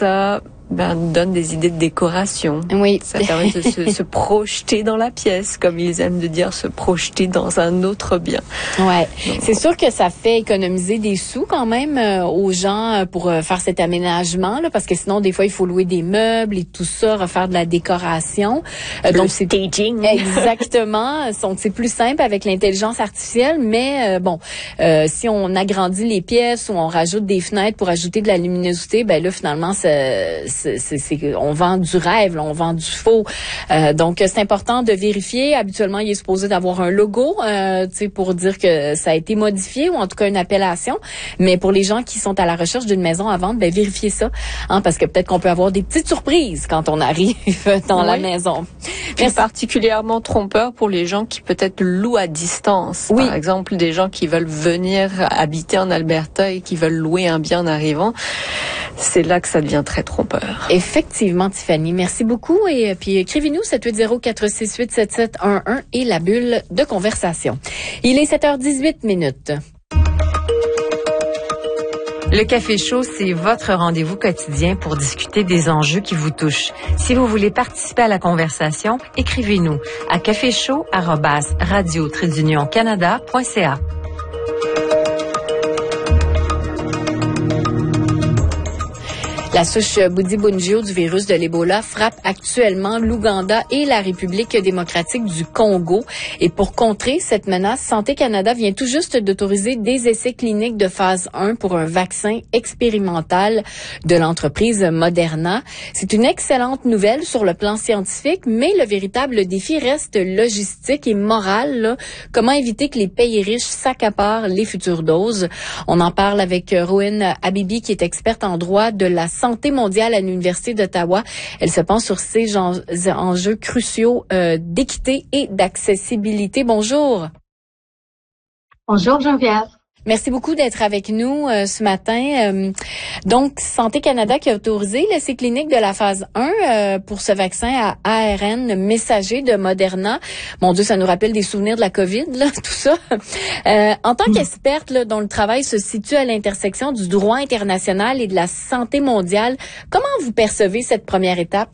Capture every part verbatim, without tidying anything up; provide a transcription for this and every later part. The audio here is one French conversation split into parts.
ça ben, donne des idées de décoration. Oui. Ça permet de se, se projeter dans la pièce, comme ils aiment de dire, se projeter dans un autre bien. Ouais. Donc, c'est sûr que ça fait économiser des sous quand même euh, aux gens euh, pour euh, faire cet aménagement, là, parce que sinon, des fois, il faut louer des meubles et tout ça, refaire de la décoration. Euh, donc, c'est staging. Exactement. Donc, c'est plus simple avec l'intelligence artificielle, mais euh, bon, euh, si on agrandit les pièces ou on rajoute des fenêtres pour ajouter de la luminosité, ben là, finalement, c'est C'est, c'est, c'est, on vend du rêve, là, on vend du faux. Euh, donc, c'est important de vérifier. Habituellement, il est supposé d'avoir un logo, euh, tu sais, pour dire que ça a été modifié ou en tout cas une appellation. Mais pour les gens qui sont à la recherche d'une maison à vendre, ben vérifiez ça, hein, parce que peut-être qu'on peut avoir des petites surprises quand on arrive dans oui. la maison. C'est particulièrement trompeur pour les gens qui peut-être louent à distance. Oui. Par exemple, des gens qui veulent venir habiter en Alberta et qui veulent louer un bien en arrivant. C'est là que ça devient très trompeur. Effectivement, Tiffany. Merci beaucoup. Et puis, écrivez-nous sept huit zéro quatre six huit sept sept un un et la bulle de conversation. Il est sept heures dix-huit minutes. Le Café Chaud, c'est votre rendez-vous quotidien pour discuter des enjeux qui vous touchent. Si vous voulez participer à la conversation, écrivez-nous à caféchaud arobase radio trait d'union canada point c a. La souche Bundibugyo du virus de l'Ebola frappe actuellement l'Ouganda et la République démocratique du Congo. Et pour contrer cette menace, Santé Canada vient tout juste d'autoriser des essais cliniques de phase un pour un vaccin expérimental de l'entreprise Moderna. C'est une excellente nouvelle sur le plan scientifique, mais le véritable défi reste logistique et moral, là. Comment éviter que les pays riches s'accaparent les futures doses? On en parle avec Rowan Habibi, qui est experte en droit de la santé mondiale à l'Université d'Ottawa. Elle se penche sur ces enjeux cruciaux euh, d'équité et d'accessibilité. Bonjour. Bonjour Geneviève. Merci beaucoup d'être avec nous euh, ce matin. Euh, donc, Santé Canada qui a autorisé l'essai clinique de la phase un euh, pour ce vaccin à A R N messager de Moderna. Mon Dieu, ça nous rappelle des souvenirs de la COVID, là, tout ça. Euh, en tant qu'experte là, dont le travail se situe à l'intersection du droit international et de la santé mondiale, comment vous percevez cette première étape?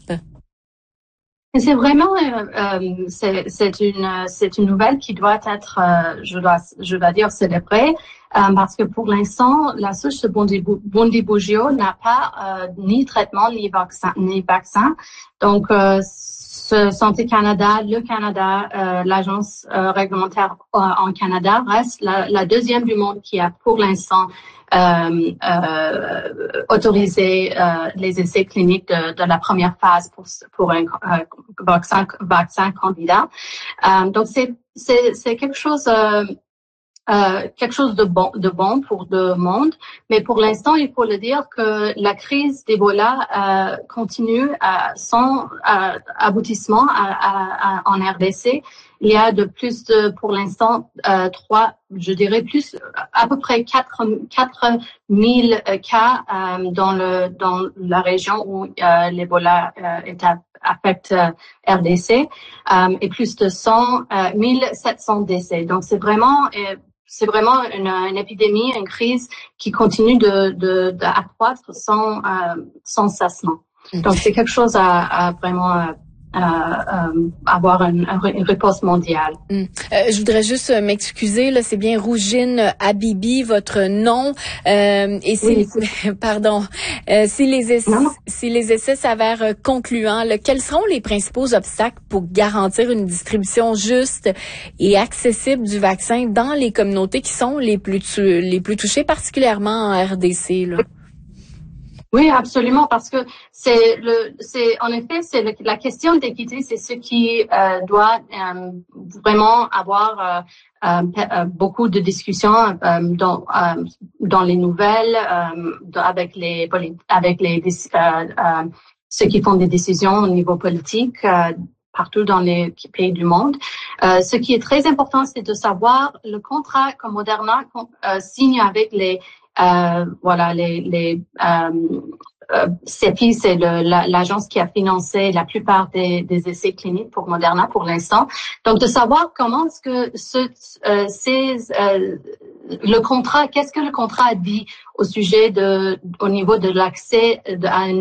C'est vraiment, euh, euh, c'est, c'est une, c'est une nouvelle qui doit être, euh, je dois, je dois dire célébrée, euh, parce que pour l'instant, la souche de Bundibugyo n'a pas euh, ni traitement ni vaccin, ni vaccin. Donc, euh, ce Santé Canada, le Canada, euh, l'agence euh, réglementaire euh, en Canada reste la, la deuxième du monde qui a pour l'instant Euh, euh, autoriser euh, les essais cliniques de, de la première phase pour pour un euh, vaccin vaccin candidat. Euh, donc c'est c'est c'est quelque chose euh, euh, quelque chose de bon de bon pour le monde, mais pour l'instant il faut le dire que la crise d'Ebola euh, continue euh, sans euh, aboutissement à, à, à, en R D C. Il y a de plus de, pour l'instant, euh, trois, je dirais plus, à peu près quatre, quatre mille cas euh, dans le dans la région où euh, l'Ebola euh, est à, affecte euh, R D C euh, et plus de cent, euh, mille sept cents décès. Donc c'est vraiment euh, c'est vraiment une, une épidémie, une crise qui continue de de d'accroître sans euh, sans cessement. Donc c'est quelque chose à, à vraiment euh, Euh, euh, avoir une, une réponse mondiale. Mm. Euh, je voudrais juste m'excuser, là, c'est bien Rougine Habibi, votre nom. Euh, et si, oui. pardon, euh, si les essais, si les essais s'avèrent concluants, là, quels seront les principaux obstacles pour garantir une distribution juste et accessible du vaccin dans les communautés qui sont les plus tu- les plus touchées, particulièrement en R D C, là? Oui, absolument, parce que c'est le, c'est en effet, c'est le, la question d'équité, c'est ce qui euh, doit euh, vraiment avoir euh, euh, beaucoup de discussions euh, dans euh, dans les nouvelles, euh, avec les avec les euh, euh, ceux qui font des décisions au niveau politique. Euh, partout dans les pays du monde. Euh, ce qui est très important, c'est de savoir le contrat que Moderna euh, signe avec les Euh, voilà, les, les euh, euh, CEPI, c'est le, la, l'agence qui a financé la plupart des, des essais cliniques pour Moderna pour l'instant. Donc, de savoir comment est-ce que ce, euh, ces, euh, le contrat, qu'est-ce que le contrat dit au sujet de, au niveau de l'accès de, à une